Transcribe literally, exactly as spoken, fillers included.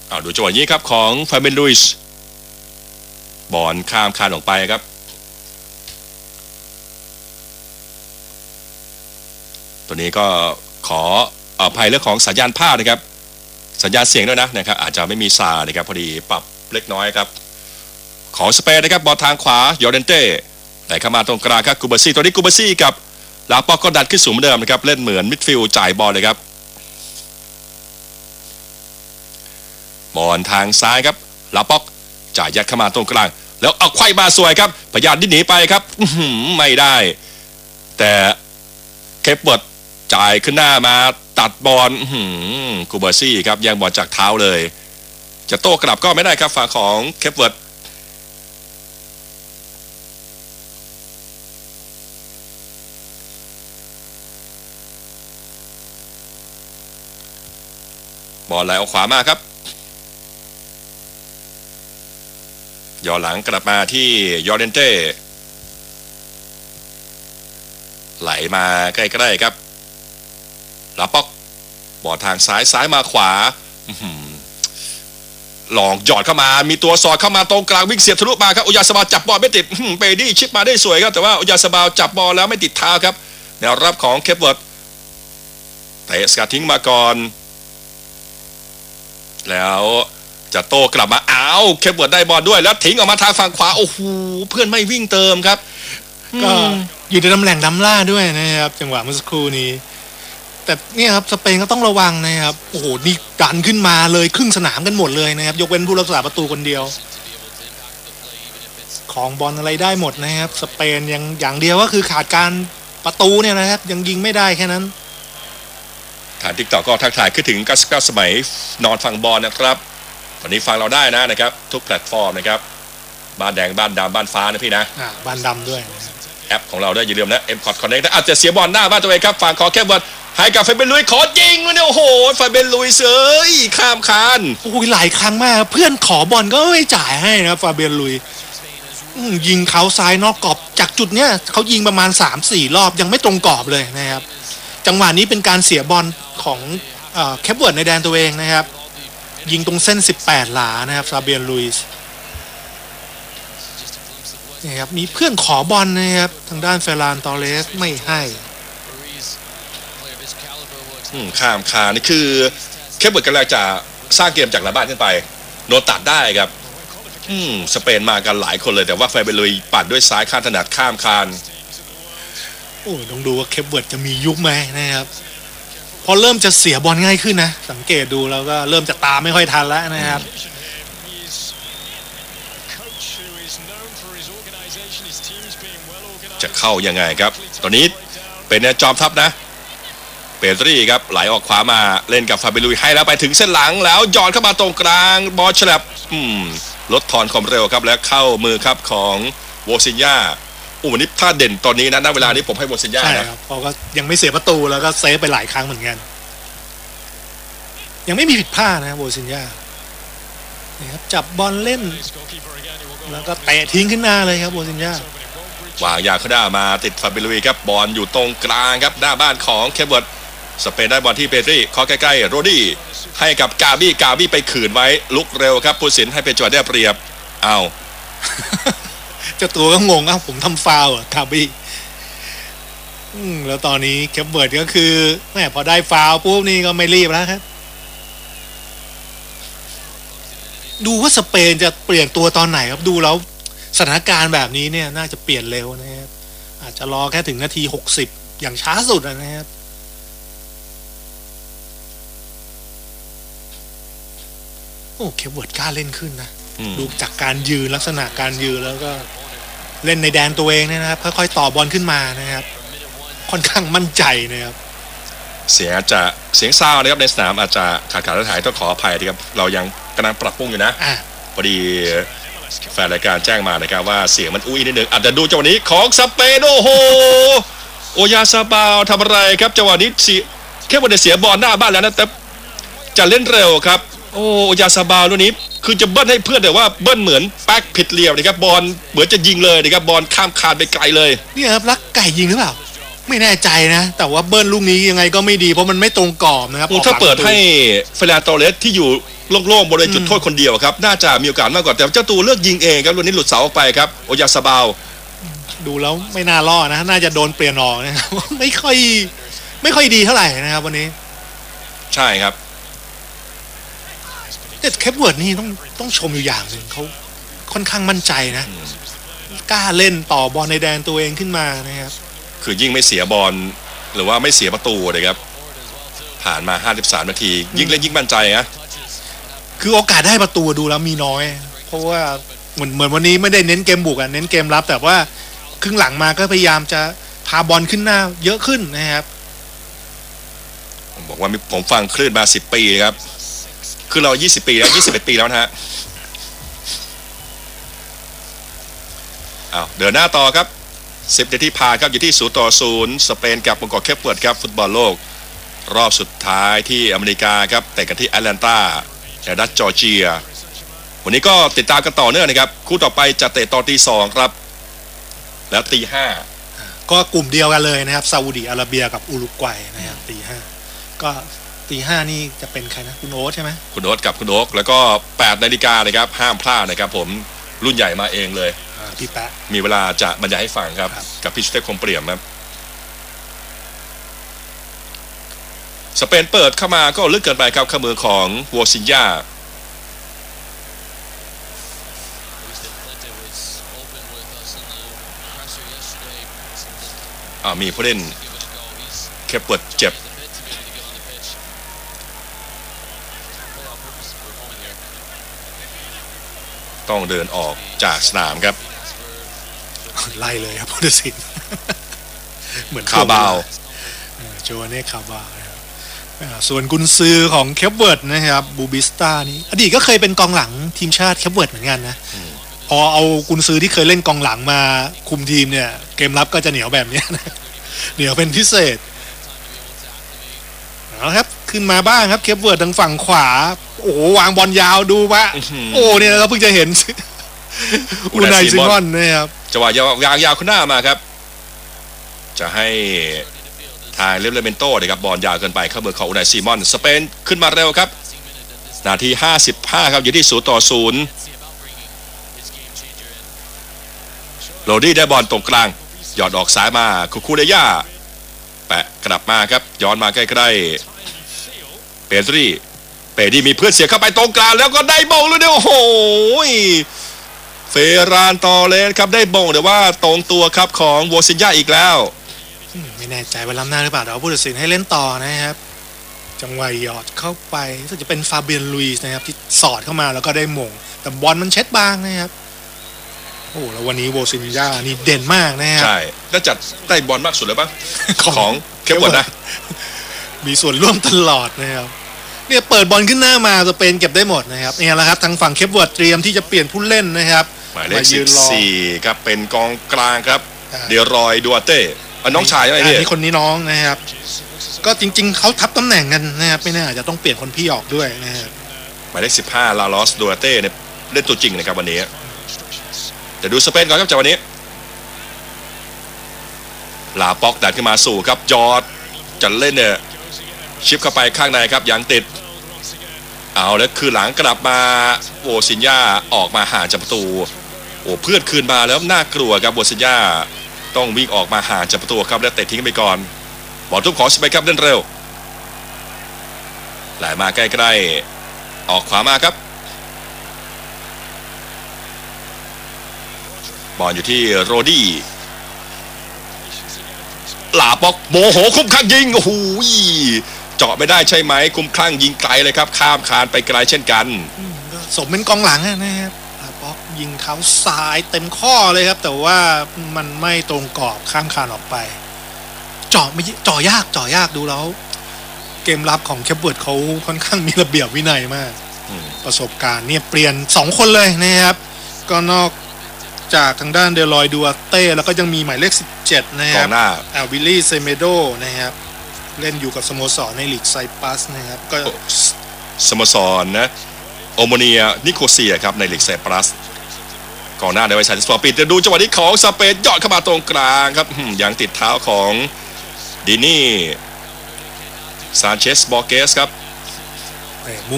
เอาดูจังหวะนี้ครับของฟาเบนลุยส์บอลข้ามคานออกไปครับตัวนี้ก็ขออภัยเรื่องของสัญญาณภาพนะครับสัญญาณเสียงด้วยนะนะครับอาจจะไม่มีซานะครับพอดีปรับเล็กน้อยครับของสเปนนะครับบอลทางขวายอร์เดนเต้แต่เข้ามาตรงกลางครับกูเบซี่ตัวนี้กูเบซี่กับลาปอกก็ดันขึ้นสูงเหมือนเดิมนะครับเล่นเหมือนมิดฟิลด์จ่ายบอลเลยครับบอลทางซ้ายครับลาปอกจ่ายยัดเข้ามาตรงกลางแล้วเอาไขว้มาสวยครับพยายามดิ้นหนีไปครับไม่ได้แต่เคปเวิร์ดจ่ายขึ้นหน้ามาตัดบอลกูเบซี่ครับยังบอลจากเท้าเลยจะโต้กลับก็ไม่ได้ครับฝั่งของเคปเวิร์ดบอลไหลออกขวามาครับย้อนหลังกลับมาที่ยอร์เดนเต้ไหลมาใกล้ๆครับลาป็อกบอลทางซ้ายซ้ายมาขวาหลอกหยอดเข้ามามีตัวสอดเข้ามาตรงกลางวิ่งเสียบทะลุมาครับโอยาสบาจับบอลไม่ติดเปดี้ชิปมาได้สวยครับแต่ว่าโอยาสบาจับบอลแล้วไม่ติดเท้าครับแนวรับของเคปเวิร์ดเตะสกัดทิ้งมาก่อนแล้วจะโต้กลับมาอ้าวเคปเวิร์ดได้บอลด้วยแล้วทิ้งออกมาทางฝั่งขวาโอ้โหเพื่อนไม่วิ่งเติมครับก็อยู่ในตำแหน่งล้ำล่าด้วยนะครับจังหวะเมื่อสักครู่นี้แต่เนี่ยครับสเปนก็ต้องระวังนะครับโอ้โหนี่ดันขึ้นมาเลยครึ่งสนามกันหมดเลยนะครับยกเว้นผู้รักษาประตูคนเดียวของบอลอะไรได้หมดนะครับสเปนยังอย่างเดียวก็คือขาดการประตูเนี่ยนะครับยังยิงไม่ได้แค่นั้นฐานทิกตอกก็ทักทายขึ้นถึงเก้าสิบเก้าสมัยนอนฟังบอลนะครับตอนนี้ฟังเราได้นะนะครับทุกแพลตฟอร์มนะครับบ้านแดงบ้านดำบ้านฟ้านะพี่นะอ่าบ้านดำด้วยแอปของเราได้อย่าลืมนะ เอ็ม คอท Connect อาจจะเสียบอลหน้าบ้านตัวเองครับฝั่งของแคปเวิร์ดให้กับไฟเบนลุยขอยิงเนี่ยโอ้โหไฟเบนลุยเสยข้ามคานโอ้ยหลายครั้งมากเพื่อนขอบอลก็ไม่จ่ายให้นะฟาเบนลุยยิงเขาซ้ายนอกกรอบจากจุดเนี้ยเขายิงประมาณ สามสี่ รอบยังไม่ตรงกรอบเลยนะครับจังหวะนี้เป็นการเสียบอลของแคปเวิร์ดในแดนตัวเองนะครับยิงตรงเส้นสิบแปดหลานะครับฟาเบียนลุยส์นี่ครับมีเพื่อนขอบอลนะครับทางด้านเฟรานตอเรสไม่ให้ข้ามคานี่คือแคปเวิร์ดกำลังจะสร้างเกมจากหลังบ้านขึ้นไปโดนตัดได้ครับอืมสเปนมากันหลายคนเลยแต่ว่าไฟเบนลุยปัดด้วยซ้ายข้ามถนัดข้ามคานโอ้ต้องดูว่าแคปเวิร์ดจะมียุบไหมนะครับพอเริ่มจะเสียบอลง่ายขึ้นนะสังเกตดูแล้วก็เริ่มจะตามไม่ค่อยทันแล้วนะครับจะเข้ายังไงครับตอนนี้เป็นจอมทัพนะเปตรี่ครับไหลออกขวามาเล่นกับฟาเบลุยให้แล้วไปถึงเส้นหลังแล้วย้อนเข้ามาตรงกลางบอลฉลับลดทอนความเร็วครับแล้วเข้ามือครับของโวซินญาโอ้วันนี้ถ้าเด่นตอนนี้นะณเวลานี้ผมให้โวซินญาใช่ครับเพราะก็ยังไม่เสียประตูแล้วก็เซฟไปหลายครั้งเหมือนกันยังไม่มีผิดพลาดนะโวซินญานี่ครับจับบอลเล่นแล้วก็เตะทิ้งขึ้นหน้าเลยครับโวซินญาวางยาเข้าได้มาติดฟาเบลุยครับบอลอยู่ตรงกลางครับหน้าบ้านของเคปเวิร์ดสเปนได้บอลที่เปตรี่ขอใกล้ๆโรดี้ให้กับกาบี้กาบี้ไปขืนไว้ลุกเร็วครับผู้สินให้เป็นจังหวะได้เปรียบเอาเจ้าตัวก็งงอ่ะผมทำฟาวล์อ่ะกาบี้แล้วตอนนี้เคปเวิร์ดก็คือแม่พอได้ฟาวล์ปุ๊บนี่ก็ไม่รีบแล้วครับดูว่าสเปนจะเปลี่ยนตัวตอนไหนครับดูแล้วสถานการณ์แบบนี้เนี่ยน่าจะเปลี่ยนเร็วนะครับอาจจะรอแค่ถึงนาทีหกสิบอย่างช้าสุดนะครับโอ้เคปเวิร์ดกล้าเล่นขึ้นนะดูจากการยืนลักษณะการยืนแล้วก็เล่นในแดนตัวเองนะครับค่อยๆต่อบอลขึ้นมานะครับค่อนข้างมั่นใจนะครับเสียงอาจจะเสียงซาวนะครับในสนามอาจจะขาดขาดถ่ายต้องขออภัยนะครับเรายังกำลังปรับปรุงอยู่นะพอดีแฟนรายการแจ้งมานะครับว่าเสียงมันอุ้ยนิดนึงอาจจะดูจังหวะนี้ของสเปนโอ้โหโอยาซาบาวทำอะไรครับจังหวะนี้สิแค่วันเดียวเสียบอลหน้าบ้านแล้วนะแต่จะเล่นเร็วครับโอ้โอยาซาบาวลูกนี้คือจะเบิ้ลให้เพื่อนแต่ว่าเบิ้ลเหมือนแป๊กผิดเหลี่ยมนะครับบอลเหมือนจะยิงเลยนะครับบอลข้ามคานไปไกลเลยนี่ครับรักไก่ยิงหรือเปล่าไม่แน่ใจนะแต่ว่าเบิ้ลลูกนี้ยังไงก็ไม่ดีเพราะมันไม่ตรงกรอบนะครับถ้าเปิดให้เฟรานโตเรสที่อยู่โล่งๆบริเวณจุดโทษคนเดียวครับน่าจะมีโอกาสมากกว่าแต่เจ้าตัวเลือกยิงเองครับวันนี้หลุดเสาออกไปครับโอยาซาบาวดูแล้วไม่น่ารอดนะน่าจะโดนเปลี่ยนออกนะครับ ไม่ค่อยไม่ค่อยดีเท่าไหร่นะครับวันนี้ใช่ครับแต่แคปเวิร์ดนี่ต้องต้องชมอยู่อย่างหนึ่งเขาค่อนข้างมั่นใจนะกล้าเล่นต่อบอลในแดนตัวเองขึ้นมานะครับคือยิ่งไม่เสียบอลหรือว่าไม่เสียประตูเลยครับผ่านมาห้าสิบสามนาทียิ่งเล่นยิ่งมั่นใจนะคือโอกาสได้ประตูดูแล้วมีน้อยเพราะว่าเหมือนเหมือนวันนี้ไม่ได้เน้นเกมบุกอ่ะเน้นเกมรับแต่ว่าครึ่งหลังมาก็พยายามจะพาบอลขึ้นหน้าเยอะขึ้นนะครับผมบอกว่าผมฟังคลื่นมาสิบปีครับคือเรายี่สิบปีแล้วยี่สิบเอ็ดปีแล้วนะฮะอ้าวเดินหน้าต่อครับสิบนาทีผ่านครับอยู่ที่ศูนย์ต่อศูนย์สเปนกับมงกรเคปเวิร์ดครับฟุตบอลโลกรอบสุดท้ายที่อเมริกาครับแต่กันที่แอตแลนตาในรัฐจอร์เจียวันนี้ก็ติดตามกันต่อเนื่องนะครับคู่ต่อไปจะเตะตอนตีสองครับแล้วตีห้าก็กลุ่มเดียวกันเลยนะครับซาอุดิอาระเบียกับอุรุกวัยนะครับตีห้าก็ตีห้านี่จะเป็นใครนะคุณโอ๊ตใช่ไหมคุณโอ๊ตกับคุณโอ๊กแล้วก็แปดนาฬิกาเลยครับห้ามพลาดนะครับผมรุ่นใหญ่มาเองเลยพี่แป๊ะมีเวลาจะบรรยายให้ฟังครับกับพี่ชุเทพคมเปี่ยมครับสเปนเปิดเข้ามาก็ลึกเกินไปครับข้ามือของวอซินยาอ่ามีผู้เล่นเคปเวิร์ดเจ็บต้องเดินออกจากสนามครับไล่เลยครับพุทธศิลป์เหมือนคาบาวโจเน่คาบาวนะครับส่วนกุนซือของเคปเวิร์ดนะครับบูบิสตานี่อดีตก็เคยเป็นกองหลังทีมชาติเคปเวิร์ดเหมือนกันนะพอเอากุนซือที่เคยเล่นกองหลังมาคุมทีมเนี่ยเกมรับก็จะเหนียวแบบนี้นะเหนียวเป็นพิเศษเอาครับขึ้นมาบ้างครับเคปเวิร์ดทางฝั่งขวาโอ้วางบอลยาวดูปะโอ้เนี่ยเราเพิ่งจะเห็นอูไนซิมอนนะครับจังหวะยาวยาวขึ้นหน้ามาครับจะให้ทางเลเวเลเมนโต้นะครับบอลยาวเกินไปเข้ามือของอูไนซิมอนสเปนขึ้นมาเร็วครับนาทีห้าสิบห้าครับอยู่ที่ศูนย์ต่อศูนย์โรดี้ได้บอลตรงกลางหยอดออกซ้ายมาคูคูเดย่าแปะกลับมาครับย้อนมาใกล้ๆเปดรีเปดีมีเพื่อนเสียเข้าไปตรงกลางแล้วก็ได้บอลเลยเนี่ยโอ้โหเฟรานตอเลสครับได้บอลแต่ว่าตรงตัวครับของวอซินยาอีกแล้วไม่แน่ใจว่าล้ำหน้าหรือเปล่าเดี๋ยวผู้ตัดสินให้เล่นต่อนะครับจังหวะหยอดเข้าไปรู้สึกจะเป็นฟาเบียนลุยส์นะครับที่สอดเข้ามาแล้วก็ได้มงแต่บอลมันเช็ดบางนะครับโอ้แล้ววันนี้โวซินยานี่เด่นมากนะครับใช่ได้จัดได้บอลมากสุดเลยป่ะของเคปเวิร์ดนะมีส่วนร่วมตลอดนะครับเนี่ยเปิดบอลขึ้นหน้ามาสเปนเก็บได้หมดนะครับเนี่ยแหละครับทางฝั่งเคปเวิร์ดเตรียมที่จะเปลี่ยนผู้เล่นนะครับหมายเลขสิบสี่ครับเป็นกองกลางครับเดรอยดูอาเต้น้องชายใช่ไหมพี่นี่คนนี้น้องนะครับก็จริงๆเขาทับตำแหน่งกันนะครับไม่แน่อาจจะต้องเปลี่ยนคนพี่ออกด้วยนะครับหมายเลขสิบห้าลาลอสดูอาเต้เนี่ยเล่นตัวจริงนะครับวันนี้เดี๋ยวดูสเปนก่อนครับจากวันนี้ลาป็อกดันขึ้นมาสู่ครับจอร์ดจะเล่นเนี่ยชิปเข้าไปข้างในครับยังติดเอาแล้วคือหลังกลับมาโวซินยาออกมาห่างจากประตูโอ้เพื่อนคืนมาแล้วน่ากลัวครับโวซินยาต้องวิ่งออกมาห่างจากประตูครับแล้วเตะทิ้งไปก่อนบอลทุบของสเปนครับเล่นเร็วไหลมาใกล้ๆออกขวามาครับบอลอยู่ที่โรดี้ลาป็อกโมโหคุ้มข้างยิงโอ้โหเจาะไม่ได้ใช่ไหมคุ้มข้างยิงไกลเลยครับข้ามคานไปไกลเช่นกันสมเป็นกองหลังนะครับลาป็อกยิงเท้าซ้ายเต็มข้อเลยครับแต่ว่ามันไม่ตรงกรอบข้ามคานออกไปเจาะไม่เจาะยากเจาะยากดูแล้วเกมรับของแคปเวิร์ดเขาค่อนข้างมีระเบียบวินัยมากประสบการณ์เนี่ยเปลี่ยนสองคนเลยนะครับก็นอกจากทางด้านเดลอยดูอาเต้แล้วก็ยังมีหมายเลขสิบเจ็ดนะครับอ่าวิลลี่เซเมโดนะครับเล่นอยู่กับสโมสรในลีกไซปัสนะครับก็สโมสรนะโอโมเนียนิโคเซียครับในลีกไซปัสก่อนหน้าในวัยสามสิบสองปีจะดูจังหวะนี้ของสเปนยอดเข้ามาตรงกลางครับยังติดเท้าของดินี่ซานเชสบอร์เกสครับ